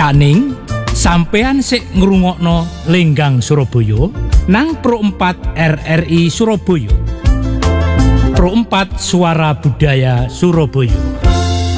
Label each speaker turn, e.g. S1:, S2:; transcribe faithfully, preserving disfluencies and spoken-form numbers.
S1: Aning sampean sik ngrungokno Lenggang Surabaya nang Pro empat R R I Surabaya. Pro empat Suara Budaya Surabaya.